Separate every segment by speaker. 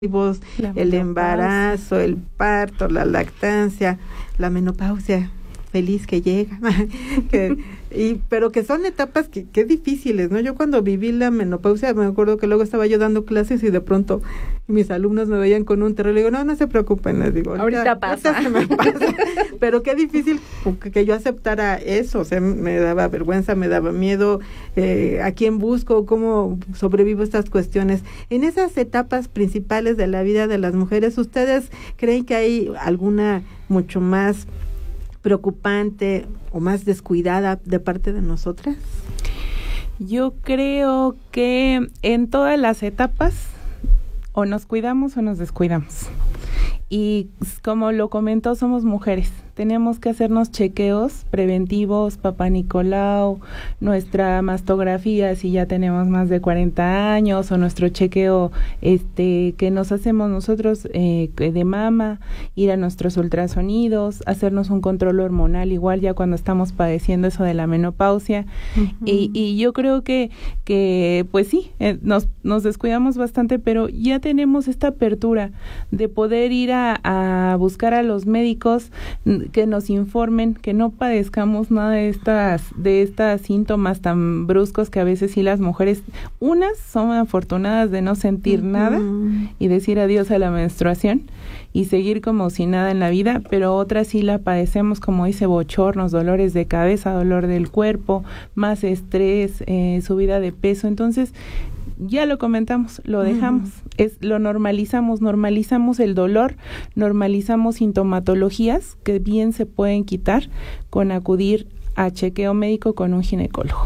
Speaker 1: el embarazo, el parto, la lactancia, la menopausia feliz que llega, pero que son etapas que difíciles, ¿no? Yo cuando viví la menopausia me acuerdo que luego estaba yo dando clases y de pronto mis alumnos me veían con un terror, le digo, no se preocupen, les digo,
Speaker 2: ahorita pasa.
Speaker 1: Se me pasa. Pero qué difícil que yo aceptara eso, o sea, me daba vergüenza, me daba miedo, a quién busco, cómo sobrevivo estas cuestiones. En esas etapas principales de la vida de las mujeres, ¿ustedes creen que hay alguna mucho más preocupante o más descuidada de parte de nosotras?
Speaker 3: Yo creo que en todas las etapas o nos cuidamos o nos descuidamos. Y como lo comentó, somos mujeres. Tenemos que hacernos chequeos preventivos, Papá Nicolau, nuestra mastografía si ya tenemos más de 40 años, o nuestro chequeo que nos hacemos nosotros de mama, ir a nuestros ultrasonidos, hacernos un control hormonal igual ya cuando estamos padeciendo eso de la menopausia. Uh-huh. Y yo creo que pues sí, nos descuidamos bastante, pero ya tenemos esta apertura de poder ir a buscar a los médicos que nos informen, que no padezcamos nada de estas síntomas tan bruscos que a veces sí las mujeres, unas son afortunadas de no sentir nada y decir adiós a la menstruación y seguir como si nada en la vida, pero otras sí la padecemos, como dice, bochornos, dolores de cabeza, dolor del cuerpo, más estrés, subida de peso. Entonces ya lo comentamos, lo dejamos, lo normalizamos el dolor, normalizamos sintomatologías que bien se pueden quitar con acudir a chequeo médico con un ginecólogo.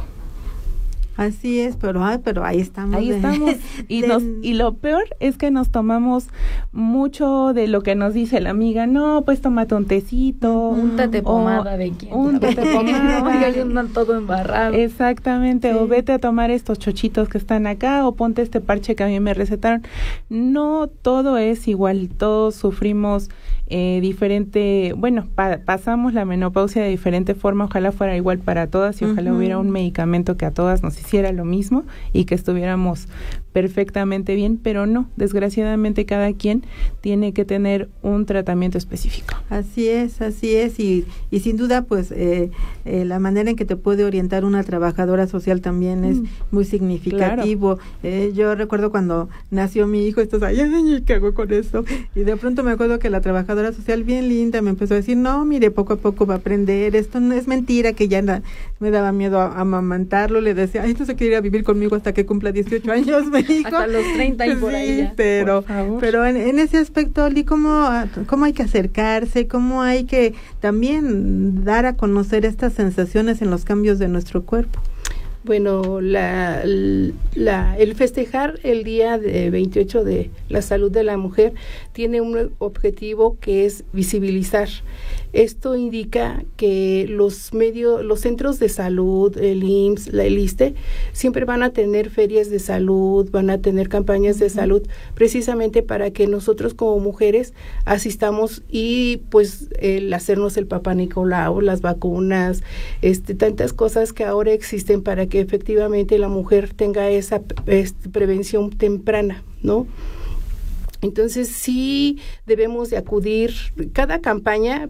Speaker 1: Así es, pero ahí estamos.
Speaker 3: Ahí estamos. Y lo peor es que nos tomamos mucho de lo que nos dice la amiga. No, pues tómate un tecito.
Speaker 2: Úntate pomada de quién. Úntate pomada. Y andan todo embarrado.
Speaker 3: Exactamente. Sí. O vete a tomar estos chochitos que están acá, o ponte este parche que a mí me recetaron. No todo es igual. Todos sufrimos diferente. Bueno, pasamos la menopausia de diferente forma. Ojalá fuera igual para todas y ojalá hubiera un medicamento que a todas nos hiciera lo mismo y que estuviéramos perfectamente bien, pero no, desgraciadamente cada quien tiene que tener un tratamiento específico.
Speaker 1: Así es, y sin duda pues la manera en que te puede orientar una trabajadora social también es muy significativo. Claro. Yo recuerdo cuando nació mi hijo, ¿qué hago con esto? Y de pronto me acuerdo que la trabajadora social bien linda me empezó a decir, no, mire, poco a poco va a aprender, esto no es mentira, que ya me daba miedo a amamantarlo, le decía, ay, no se quiere ir a vivir conmigo hasta que cumpla 18 años, me dijo.
Speaker 2: Hasta los 30 y por ahí ya.
Speaker 1: Pero en ese aspecto, Oli, ¿cómo hay que acercarse? ¿Cómo hay que también dar a conocer estas sensaciones en los cambios de nuestro cuerpo?
Speaker 4: Bueno, el festejar el día de 28 de la salud de la mujer tiene un objetivo que es visibilizar. Esto indica que los centros de salud, el IMSS, el ISSSTE, siempre van a tener ferias de salud, van a tener campañas de salud, precisamente para que nosotros como mujeres asistamos y pues el hacernos el Papá Nicolau, las vacunas, tantas cosas que ahora existen para que efectivamente la mujer tenga esa prevención temprana, ¿no? Entonces sí debemos de acudir, cada campaña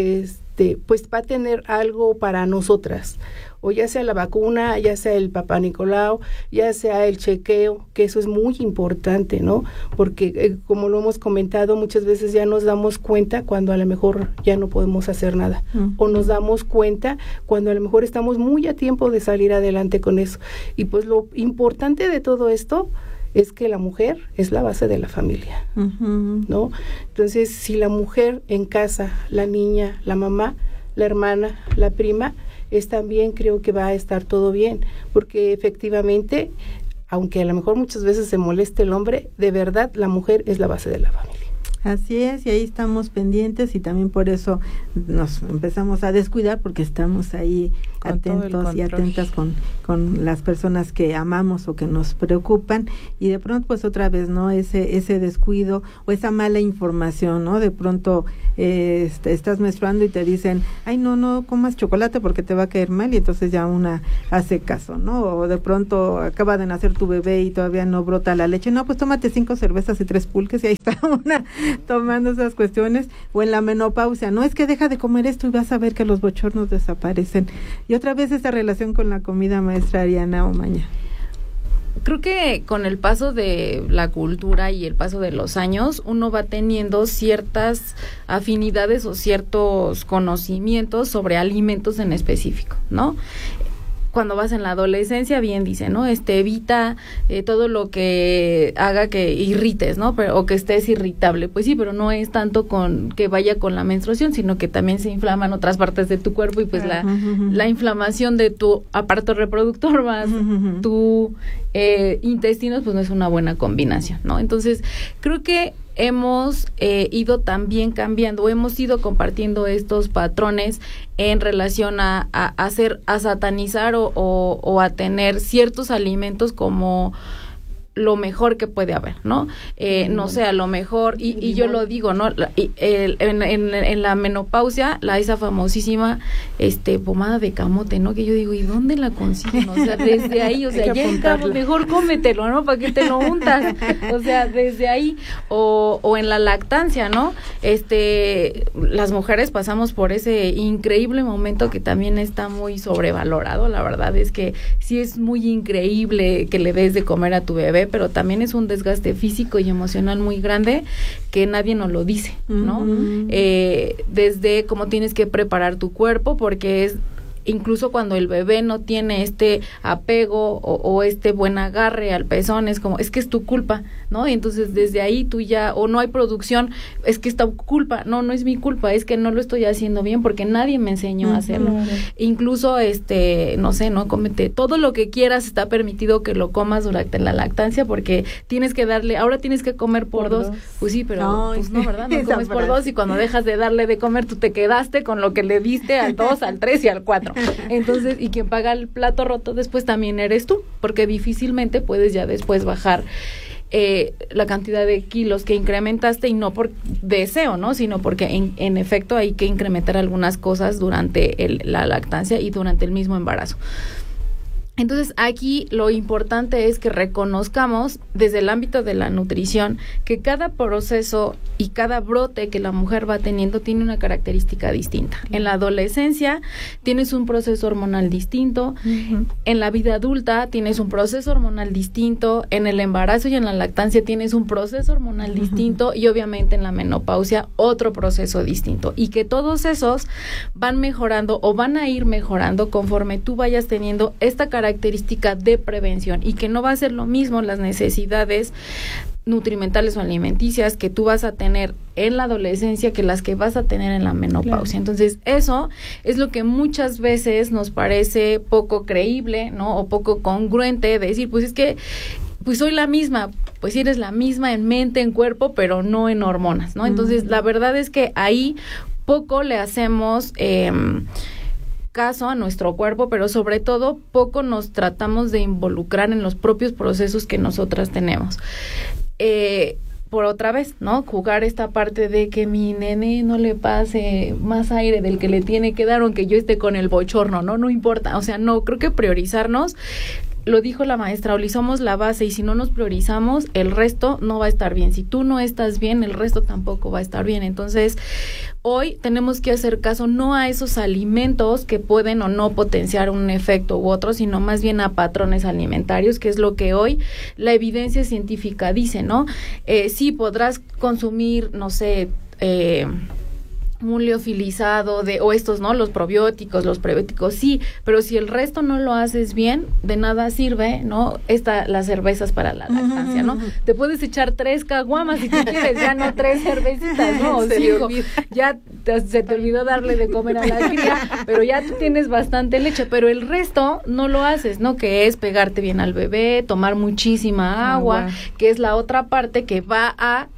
Speaker 4: pues va a tener algo para nosotras, o ya sea la vacuna, ya sea el Papá Nicolau, ya sea el chequeo, que eso es muy importante, ¿no? Porque como lo hemos comentado, muchas veces ya nos damos cuenta cuando a lo mejor ya no podemos hacer nada, o nos damos cuenta cuando a lo mejor estamos muy a tiempo de salir adelante con eso. Y pues lo importante de todo esto es que la mujer es la base de la familia, ¿no? Entonces, si la mujer en casa, la niña, la mamá, la hermana, la prima, también creo que va a estar todo bien, porque efectivamente, aunque a lo mejor muchas veces se moleste el hombre, de verdad la mujer es la base de la familia.
Speaker 1: Así es, y ahí estamos pendientes y también por eso nos empezamos a descuidar porque estamos ahí atentos y atentas con las personas que amamos o que nos preocupan, y de pronto pues otra vez, ¿no? Ese descuido o esa mala información, ¿no? De pronto estás menstruando y te dicen, ay, no comas chocolate porque te va a caer mal, y entonces ya una hace caso, ¿no? O de pronto acaba de nacer tu bebé y todavía no brota la leche, no, pues tómate 5 cervezas y 3 pulques, y ahí está una tomando esas cuestiones. O en la menopausia, no, es que deja de comer esto y vas a ver que los bochornos desaparecen. Y otra vez esa relación con la comida, maestra Ariana Omaña.
Speaker 2: Creo que con el paso de la cultura y el paso de los años, uno va teniendo ciertas afinidades o ciertos conocimientos sobre alimentos en específico, ¿no? Cuando vas en la adolescencia, bien dice, ¿no? Evita todo lo que haga que irrites, ¿no? O que estés irritable. Pues sí, pero no es tanto con que vaya con la menstruación, sino que también se inflaman otras partes de tu cuerpo, y pues la inflamación de tu aparato reproductor más tu intestinos, pues no es una buena combinación, ¿no? Entonces, creo que hemos ido también cambiando, hemos ido compartiendo estos patrones en relación a satanizar o a tener ciertos alimentos como lo mejor que puede haber, ¿no? No sé, a lo mejor, y yo lo digo, ¿no? En la menopausia, esa famosísima pomada de camote, ¿no? Que yo digo, ¿y dónde la consiguen? O sea, desde ahí, o sea, ya estamos, mejor cómetelo, ¿no? ¿Para qué te lo untas? O sea, desde ahí, o en la lactancia, ¿no? Las mujeres pasamos por ese increíble momento que también está muy sobrevalorado. La verdad es que sí es muy increíble que le des de comer a tu bebé, pero también es un desgaste físico y emocional muy grande que nadie nos lo dice, ¿no? Desde cómo tienes que preparar tu cuerpo, porque es incluso cuando el bebé no tiene apego o buen agarre al pezón, es como, es que es tu culpa, ¿no? Y entonces desde ahí tú ya, o no hay producción, es que es tu culpa, no es mi culpa, es que no lo estoy haciendo bien porque nadie me enseñó a hacerlo. Incluso, no sé, ¿no? Cómete todo lo que quieras, está permitido que lo comas durante la lactancia, porque tienes que ahora tienes que comer por 2. Pues sí, pero pues no, ¿verdad? No comes por 2, y cuando dejas de darle de comer, tú te quedaste con lo que le diste al 2, al 3 y al 4. Entonces, y quien paga el plato roto después también eres tú, porque difícilmente puedes ya después bajar la cantidad de kilos que incrementaste, y no por deseo, ¿no? Sino porque en efecto hay que incrementar algunas cosas durante la lactancia y durante el mismo embarazo. Entonces, aquí lo importante es que reconozcamos desde el ámbito de la nutrición que cada proceso y cada brote que la mujer va teniendo tiene una característica distinta. En la adolescencia tienes un proceso hormonal distinto, en la vida adulta tienes un proceso hormonal distinto, en el embarazo y en la lactancia tienes un proceso hormonal distinto, y obviamente en la menopausia otro proceso distinto, y que todos esos van mejorando o van a ir mejorando conforme tú vayas teniendo esta característica de prevención, y que no va a ser lo mismo las necesidades nutrimentales o alimenticias que tú vas a tener en la adolescencia que las que vas a tener en la menopausia. Claro. Entonces, eso es lo que muchas veces nos parece poco creíble, ¿no? O poco congruente, de decir, pues es que pues soy la misma, pues sí eres la misma en mente, en cuerpo, pero no en hormonas, ¿no? Entonces, la verdad es que ahí poco le hacemos caso a nuestro cuerpo, pero sobre todo poco nos tratamos de involucrar en los propios procesos que nosotras tenemos. Por otra vez, ¿no? Jugar esta parte de que mi nene no le pase más aire del que le tiene que dar, aunque yo esté con el bochorno, ¿no? No importa, o sea, no, creo que priorizarnos, lo dijo la maestra Oli, somos la base, y si no nos priorizamos, el resto no va a estar bien. Si tú no estás bien, el resto tampoco va a estar bien. Entonces, hoy tenemos que hacer caso no a esos alimentos que pueden o no potenciar un efecto u otro, sino más bien a patrones alimentarios, que es lo que hoy la evidencia científica dice, ¿no? Sí, podrás consumir, no sé, un liofilizado o estos, ¿no? Los probióticos, los prebióticos, sí, pero si el resto no lo haces bien, de nada sirve, ¿no? Las cervezas para la lactancia, ¿no? Te puedes echar 3 caguamas si tú quieres, ya no 3 cervecitas, ¿no? O 5. Ya se te olvidó darle de comer a la cría, pero ya tú tienes bastante leche, pero el resto no lo haces, ¿no? Que es pegarte bien al bebé, tomar muchísima agua, que es la otra parte que va a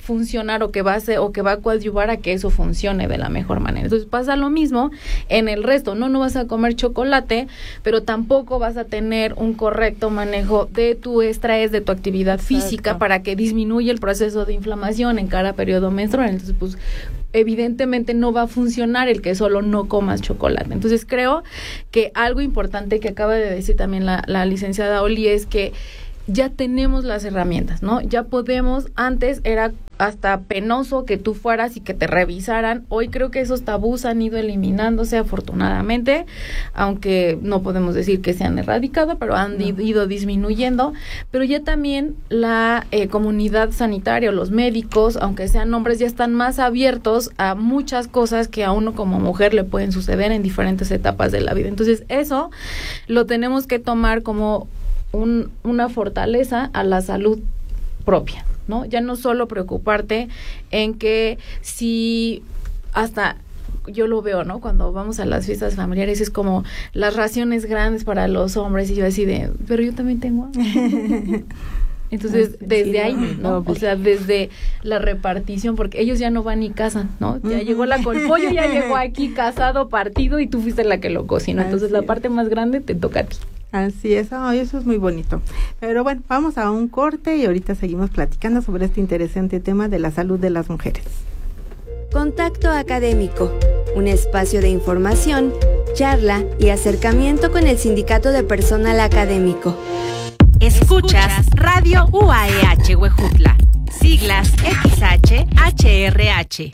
Speaker 2: funcionar o que va a coadyuvar a que eso funcione de la mejor manera. Entonces pasa lo mismo en el resto, no vas a comer chocolate, pero tampoco vas a tener un correcto manejo de tu estrés, de tu actividad física para que disminuya el proceso de inflamación en cada periodo menstrual. Entonces, pues evidentemente no va a funcionar el que solo no comas chocolate. Entonces creo que algo importante que acaba de decir también la licenciada Oli es que ya tenemos las herramientas, ¿no? Ya podemos, antes era hasta penoso que tú fueras y que te revisaran. Hoy creo que esos tabús han ido eliminándose afortunadamente, aunque no podemos decir que se han erradicado, pero han ido disminuyendo. Pero ya también la comunidad sanitaria o los médicos, aunque sean hombres, ya están más abiertos a muchas cosas que a uno como mujer le pueden suceder en diferentes etapas de la vida. Entonces eso lo tenemos que tomar como una fortaleza a la salud propia, ¿no? Ya no solo preocuparte en que si hasta yo lo veo, ¿no? Cuando vamos a las fiestas familiares es como las raciones grandes para los hombres y yo así de, pero yo también tengo hambre. Entonces, desde ahí, ¿no? O sea, desde la repartición, porque ellos ya no van ni casan, ¿no? Ya llegó el pollo, ya llegó aquí casado, partido y tú fuiste la que lo cocinó. Entonces, la parte más grande te toca a ti.
Speaker 1: Así es, eso es muy bonito. Pero bueno, vamos a un corte y ahorita seguimos platicando sobre este interesante tema de la salud de las mujeres.
Speaker 5: Contacto Académico, un espacio de información, charla y acercamiento con el Sindicato de Personal Académico.
Speaker 6: Escuchas Radio UAEH Huejutla, siglas XH-HRH,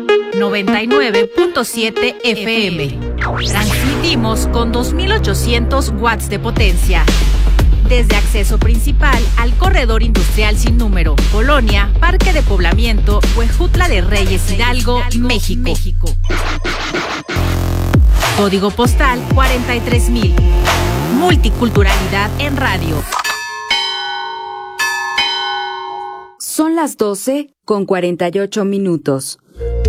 Speaker 6: 99.7 FM. Transmitimos con 2.800 watts de potencia. Desde acceso principal al corredor industrial sin número, Colonia, Parque de Poblamiento, Huejutla de Reyes Hidalgo, México. Código postal 43,000. Multiculturalidad en radio.
Speaker 5: Son las 12:48.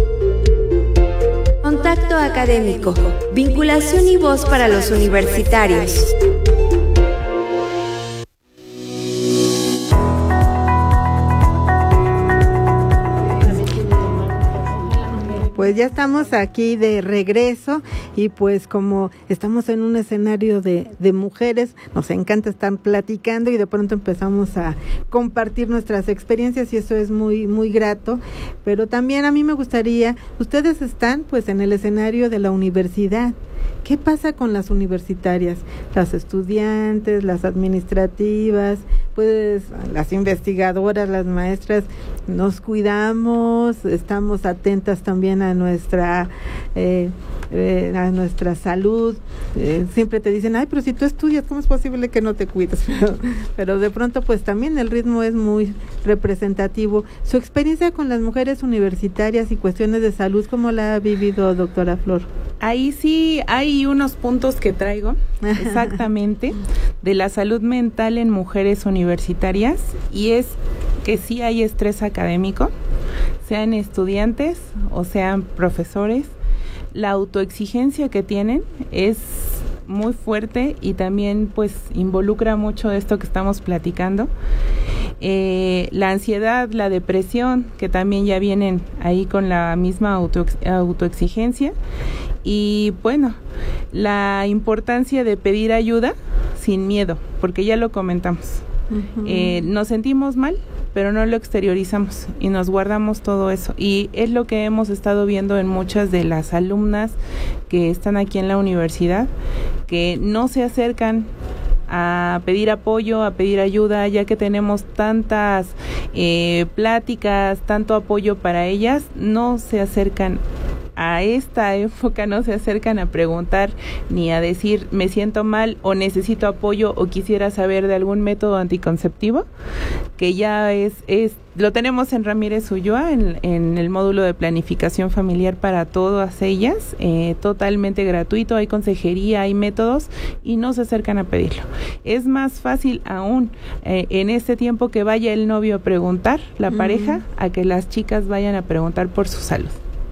Speaker 5: Contacto Académico, vinculación y voz para los universitarios.
Speaker 1: Pues ya estamos aquí de regreso y pues como estamos en un escenario de mujeres, nos encanta estar platicando y de pronto empezamos a compartir nuestras experiencias y eso es muy, muy grato, pero también a mí me gustaría, ustedes están pues en el escenario de la universidad. ¿Qué pasa con las universitarias? Las estudiantes, las administrativas, pues las investigadoras, las maestras, nos cuidamos, estamos atentas también a nuestra salud. Siempre te dicen, ay, pero si tú estudias, ¿cómo es posible que no te cuides? Pero de pronto pues también el ritmo es muy representativo. Su experiencia con las mujeres universitarias y cuestiones de salud, ¿cómo la ha vivido, doctora Flor?
Speaker 3: Ahí sí hay unos puntos que traigo exactamente de la salud mental en mujeres universitarias y es que sí hay estrés académico, sean estudiantes o sean profesores. La autoexigencia que tienen es muy fuerte y también pues involucra mucho esto que estamos platicando. La ansiedad, la depresión, que también ya vienen ahí con la misma autoexigencia. Y bueno, la importancia de pedir ayuda sin miedo, porque ya lo comentamos. Nos sentimos mal, pero no lo exteriorizamos y nos guardamos todo eso. Y es lo que hemos estado viendo en muchas de las alumnas que están aquí en la universidad, que no se acercan a pedir apoyo, a pedir ayuda, ya que tenemos tantas pláticas, tanto apoyo para ellas, no se acercan a esta época, no se acercan a preguntar ni a decir me siento mal o necesito apoyo o quisiera saber de algún método anticonceptivo, que ya lo tenemos en Ramírez Ulloa, en el módulo de planificación familiar para todas ellas, totalmente gratuito, hay consejería, hay métodos y no se acercan a pedirlo. Es más fácil aún en este tiempo que vaya el novio a preguntar, la pareja, a que las chicas vayan a preguntar por su salud.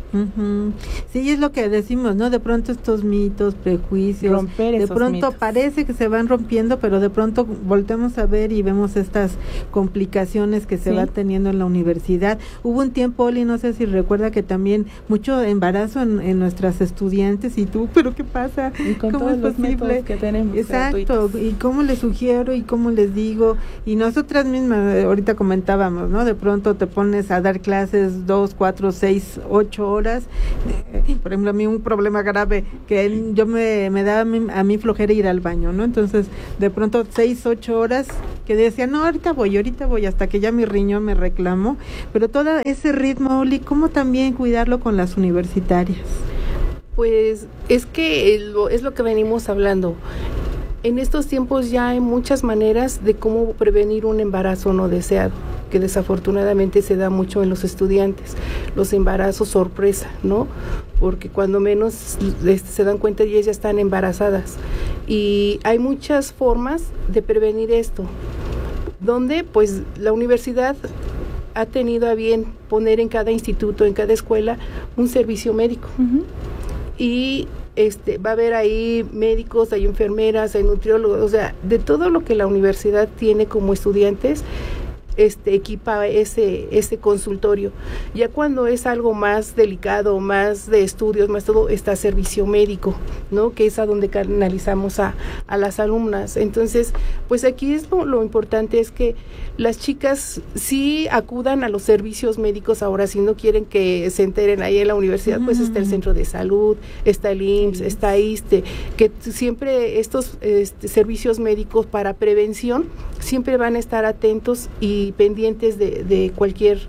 Speaker 1: Uh-huh. Sí, es lo que decimos, ¿no? De pronto estos mitos, prejuicios,
Speaker 3: romper esos
Speaker 1: de pronto
Speaker 3: mitos.
Speaker 1: Parece que se van rompiendo, pero de pronto volteamos a ver y vemos estas complicaciones que se va teniendo en la universidad. Hubo un tiempo, Oli, no sé si recuerda, que también mucho embarazo en nuestras estudiantes, y tú, ¿pero qué pasa?
Speaker 3: Y con
Speaker 1: ¿Cómo
Speaker 3: todos
Speaker 1: es
Speaker 3: los
Speaker 1: posible?
Speaker 3: métodos que tenemos.
Speaker 1: Exacto,
Speaker 3: gratuitos.
Speaker 1: y cómo les sugiero y cómo les digo, y nosotras mismas, ahorita comentábamos, ¿no? De pronto te pones a dar clases 2, 4, 6, 8 horas. Por ejemplo, a mí un problema grave que yo me da a mí flojera ir al baño, ¿no? Entonces, de pronto 6, 8 horas que decía, no, ahorita voy, hasta que ya mi riñón me reclamó. Pero todo ese ritmo, Oli, ¿cómo también cuidarlo con las universitarias?
Speaker 4: Pues es que es lo que venimos hablando. En estos tiempos ya hay muchas maneras de cómo prevenir un embarazo no deseado, que desafortunadamente se da mucho en los estudiantes, los embarazos sorpresa, ¿no? Porque cuando menos se dan cuenta y ellas ya están embarazadas. Y hay muchas formas de prevenir esto, donde pues la universidad ha tenido a bien poner en cada instituto, en cada escuela, un servicio médico. Uh-huh. Y va a haber ahí médicos, hay enfermeras, hay nutriólogos, o sea, de todo lo que la universidad tiene como estudiantes, equipa ese consultorio. Ya cuando es algo más delicado, más de estudios, más todo, está servicio médico, ¿no? Que es a donde canalizamos a las alumnas. Entonces, pues aquí lo importante es que las chicas sí acudan a los servicios médicos. Ahora, si no quieren que se enteren ahí en la universidad, pues está el centro de salud, está el IMSS, está ISSSTE, que siempre estos servicios médicos para prevención siempre van a estar atentos y pendientes de cualquier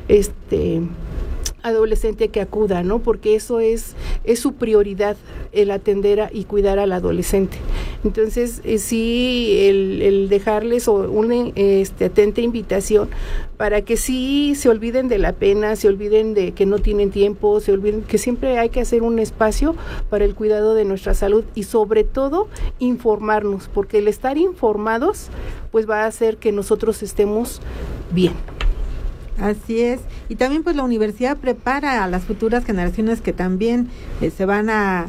Speaker 4: adolescente que acuda, ¿no? Porque eso es su prioridad, el atender y cuidar al adolescente. Entonces, sí, el dejarles una atenta invitación para que sí se olviden de la pena, se olviden de que no tienen tiempo, se olviden que siempre hay que hacer un espacio para el cuidado de nuestra salud y sobre todo informarnos, porque el estar informados pues va a hacer que nosotros estemos bien.
Speaker 1: Así es, y también pues la universidad prepara a las futuras generaciones que también se van a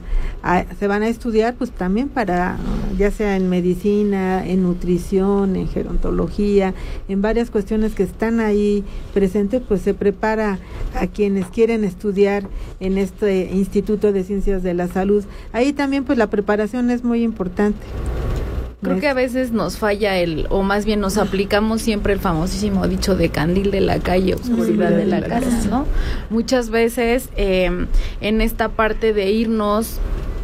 Speaker 1: estudiar, pues también para, ya sea en medicina, en nutrición, en gerontología, en varias cuestiones que están ahí presentes, pues se prepara a quienes quieren estudiar en este Instituto de Ciencias de la Salud. Ahí también pues la preparación es muy importante.
Speaker 2: Creo que a veces nos falla o más bien nos aplicamos siempre el famosísimo dicho de candil de la calle, oscuridad de la casa, ¿no? Muchas veces en esta parte de irnos,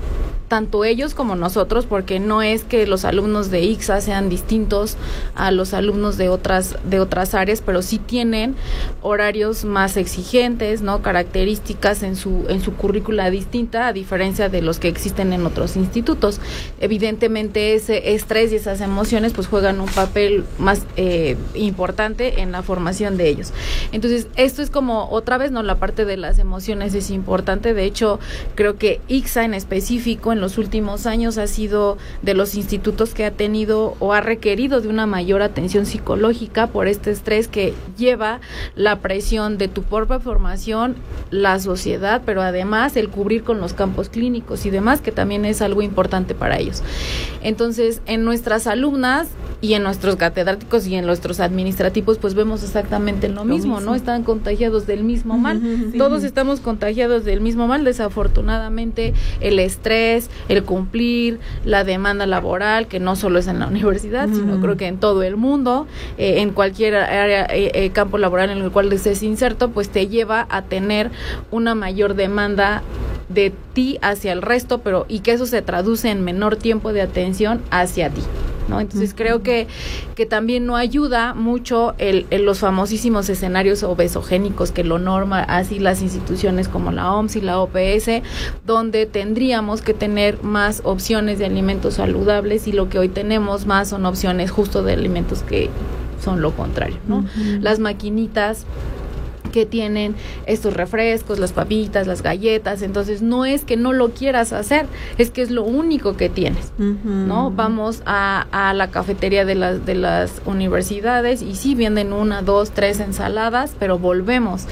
Speaker 2: tanto ellos como nosotros, porque no es que los alumnos de ICSA sean distintos a los alumnos de otras áreas, pero sí tienen horarios más exigentes, ¿no? Características en su currícula distinta, a diferencia de los que existen en otros institutos. Evidentemente ese estrés y esas emociones pues juegan un papel más importante en la formación de ellos. Entonces, esto es como, otra vez, ¿no? La parte de las emociones es importante. De hecho, creo que ICSA en específico en los últimos años ha sido de los institutos que ha tenido o ha requerido de una mayor atención psicológica por este estrés que lleva la presión de tu propia formación, la sociedad, pero además el cubrir con los campos clínicos y demás, que también es algo importante para ellos. Entonces, en nuestras alumnas y en nuestros catedráticos y en nuestros administrativos, pues vemos exactamente lo mismo, ¿no? Están contagiados del mismo mal. Sí. Todos estamos contagiados del mismo mal. Desafortunadamente, el estrés, el cumplir, la demanda laboral, que no solo es en la universidad, sino creo que en todo el mundo, en cualquier área, campo laboral en el cual estés inserto, pues te lleva a tener una mayor demanda de ti hacia el resto, y que eso se traduce en menor tiempo de atención hacia ti, ¿no? Entonces creo que también no ayuda mucho los famosísimos escenarios obesogénicos que lo norma así las instituciones como la OMS y la OPS, donde tendríamos que tener más opciones de alimentos saludables, y lo que hoy tenemos más son opciones justo de alimentos que son lo contrario, ¿no? Las maquinitas que tienen estos refrescos, las papitas, las galletas, entonces no es que no lo quieras hacer, es que es lo único que tienes, ¿no? Vamos a la cafetería de las universidades y sí venden 1, 2, 3 ensaladas, pero volvemos,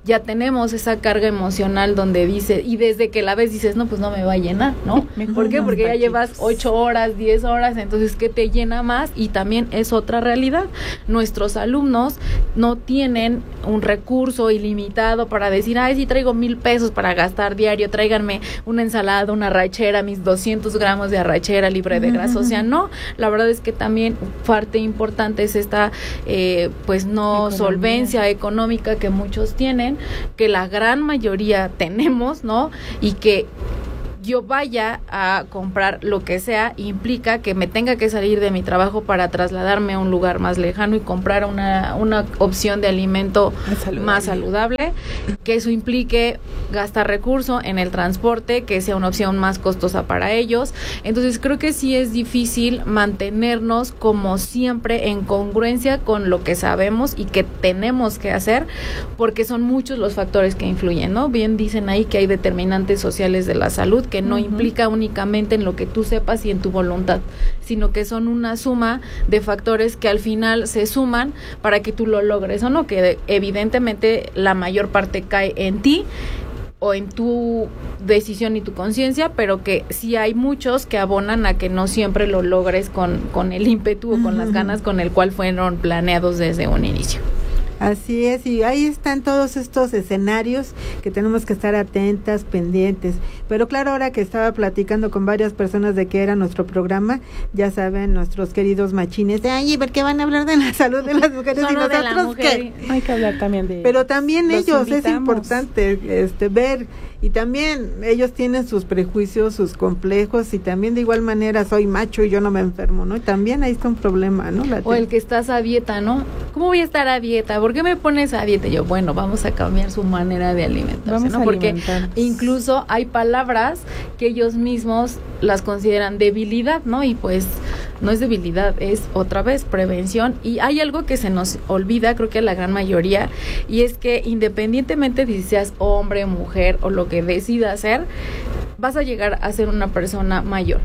Speaker 2: ya tenemos esa carga emocional donde dice, y desde que la ves dices, no, pues no me va a llenar, ¿no? ¿Por qué? Porque ya llevas 8 horas, 10 horas, entonces ¿qué te llena más? Y también es otra realidad. Nuestros alumnos no tienen un recurso ilimitado para decir, ay, sí traigo 1,000 pesos para gastar diario, tráiganme una ensalada, una arrachera, mis 200 gramos de arrachera libre de grasa. O sea, no, la verdad es que también parte importante es esta, pues no solvencia económica que muchos tienen, que la gran mayoría tenemos, ¿no? Y que yo vaya a comprar lo que sea implica que me tenga que salir de mi trabajo para trasladarme a un lugar más lejano y comprar una opción de alimento más saludable, que eso implique gastar recurso en el transporte, que sea una opción más costosa para ellos. Entonces creo que sí es difícil mantenernos como siempre en congruencia con lo que sabemos y que tenemos que hacer, porque son muchos los factores que influyen, ¿no? Bien dicen ahí que hay determinantes sociales de la salud que no implica únicamente en lo que tú sepas y en tu voluntad, sino que son una suma de factores que al final se suman para que tú lo logres, o no, que evidentemente la mayor parte cae en ti o en tu decisión y tu conciencia, pero que sí hay muchos que abonan a que no siempre lo logres con el ímpetu o con las ganas con el cual fueron planeados desde un inicio.
Speaker 1: Así es, y ahí están todos estos escenarios que tenemos que estar atentas, pendientes. Pero claro, ahora que estaba platicando con varias personas de qué era nuestro programa, ya saben, nuestros queridos machines, ay, ¿por qué van a hablar de la salud de las mujeres y nosotros qué?
Speaker 3: Hay que hablar también de...
Speaker 1: Pero también ellos, es importante ver, y también ellos tienen sus prejuicios, sus complejos, y también de igual manera soy macho y yo no me enfermo, ¿no? Y también ahí está un problema, ¿no?
Speaker 2: O el que estás a dieta, ¿no? ¿Cómo voy a estar a dieta? ¿Por qué me pones a dieta? Y yo, bueno, vamos a cambiar su manera de alimentarse, ¿no? Porque incluso hay palabras que ellos mismos las consideran debilidad, ¿no? Y pues no es debilidad, es otra vez prevención. Y hay algo que se nos olvida, creo que a la gran mayoría, y es que independientemente de si seas hombre, mujer o lo que decidas hacer, vas a llegar a ser una persona mayor.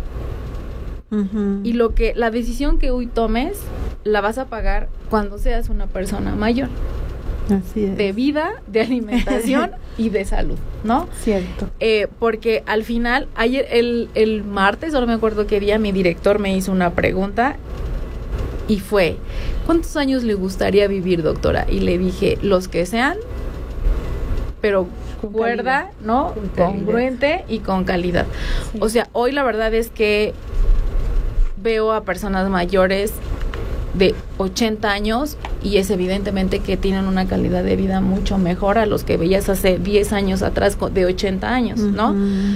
Speaker 2: Y la decisión que hoy tomes la vas a pagar cuando seas una persona mayor.
Speaker 1: Así es.
Speaker 2: De vida, de alimentación y de salud, ¿no?
Speaker 3: Cierto.
Speaker 2: Porque al final, ayer, el martes, no me acuerdo qué día, mi director me hizo una pregunta y fue, ¿cuántos años le gustaría vivir, doctora? Y le dije, los que sean, pero cuerda, ¿no? Congruente y con calidad. Sí. O sea, hoy la verdad es que veo a personas mayores de 80 años y es evidentemente que tienen una calidad de vida mucho mejor a los que veías hace 10 años atrás de 80 años, ¿no?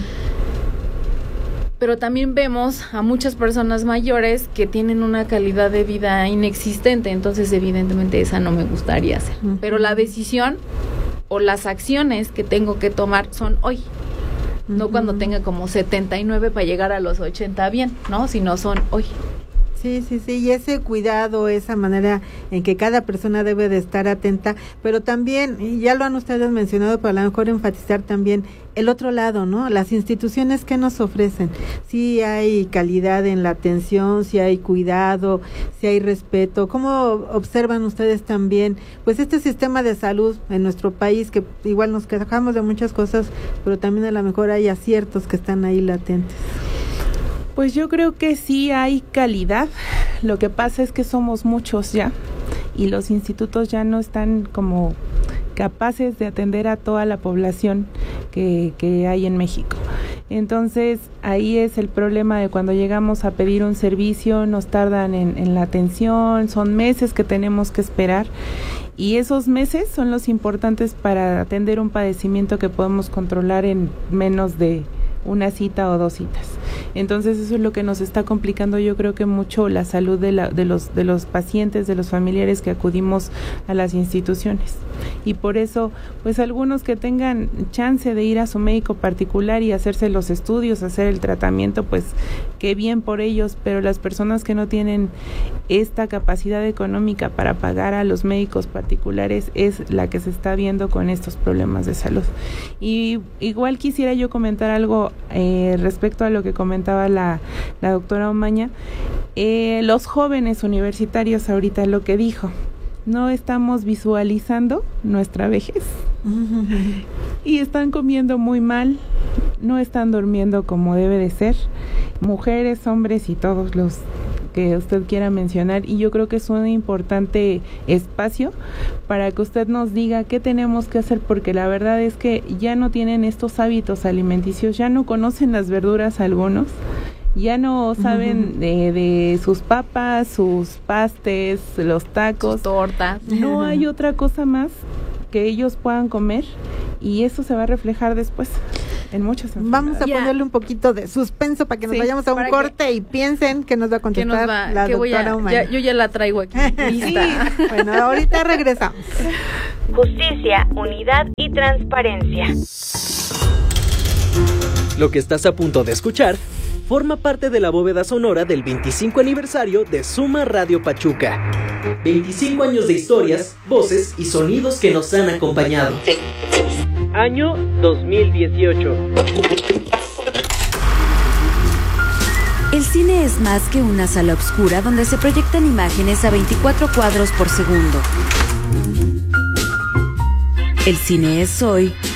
Speaker 2: Pero también vemos a muchas personas mayores que tienen una calidad de vida inexistente, entonces evidentemente esa no me gustaría hacer. Pero la decisión o las acciones que tengo que tomar son hoy. No cuando tenga como 79 para llegar a los 80 bien, ¿no? Sino son hoy.
Speaker 1: Sí, y ese cuidado, esa manera en que cada persona debe de estar atenta, pero también, y ya lo han ustedes mencionado, pero a lo mejor enfatizar también el otro lado, ¿no? Las instituciones que nos ofrecen, si hay calidad en la atención, si hay cuidado, si hay respeto. ¿Cómo observan ustedes también, pues este sistema de salud en nuestro país, que igual nos quejamos de muchas cosas, pero también a lo mejor hay aciertos que están ahí latentes?
Speaker 3: Pues yo creo que sí hay calidad, lo que pasa es que somos muchos ya y los institutos ya no están como capaces de atender a toda la población que hay en México. Entonces ahí es el problema de cuando llegamos a pedir un servicio, nos tardan en la atención, son meses que tenemos que esperar y esos meses son los importantes para atender un padecimiento que podemos controlar en menos de una cita o 2 citas. Entonces eso es lo que nos está complicando, yo creo que mucho la salud de los pacientes, de los familiares que acudimos a las instituciones. Y por eso, pues algunos que tengan chance de ir a su médico particular y hacerse los estudios, hacer el tratamiento, pues qué bien por ellos, pero las personas que no tienen esta capacidad económica para pagar a los médicos particulares es la que se está viendo con estos problemas de salud. Y igual quisiera yo comentar algo respecto a lo que comentaba la doctora Omaña. Los jóvenes universitarios ahorita lo que dijo, no estamos visualizando nuestra vejez. Y están comiendo muy mal, no están durmiendo como debe de ser, mujeres, hombres y todos los que usted quiera mencionar, y yo creo que es un importante espacio para que usted nos diga qué tenemos que hacer, porque la verdad es que ya no tienen estos hábitos alimenticios, ya no conocen las verduras algunos, ya no saben de sus papas, sus pastes, los tacos,
Speaker 2: sus tortas.
Speaker 3: No hay otra cosa más que ellos puedan comer, y eso se va a reflejar después en muchas enfermedades.
Speaker 1: Vamos a ponerle un poquito de suspenso para que nos vayamos a un corte y piensen que nos va a contestar la doctora Umaña.
Speaker 2: Yo ya la traigo aquí lista.
Speaker 1: Sí. Bueno, ahorita regresamos.
Speaker 5: Justicia, unidad y transparencia.
Speaker 7: Lo que estás a punto de escuchar forma parte de la bóveda sonora del 25 aniversario de Suma Radio Pachuca. 25 años de historias, voces y sonidos que nos han acompañado. Año 2018.
Speaker 5: El cine es más que una sala oscura donde se proyectan imágenes a 24 cuadros por segundo. El cine es hoy